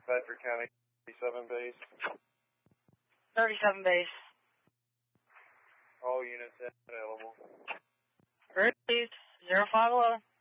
Bedford County, 37 base. 37 base. All units available. Received. 050.